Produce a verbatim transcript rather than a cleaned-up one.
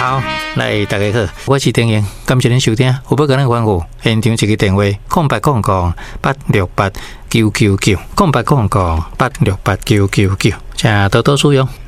好，来大家好，我是丁英，感谢您收听。有要跟咱关护现场一个电话：空八空空八六八九九九，空八空空八六八九九九，请多多使用。